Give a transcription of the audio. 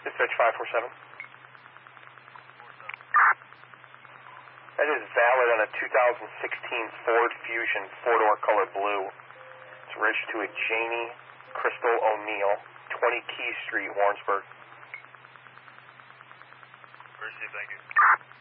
Dispatch 547. That is valid on a 2016 Ford Fusion 4-door color blue. It's registered to a Janie Crystal O'Neill, 20 Key Street, Warrensburg. Mercy, thank you.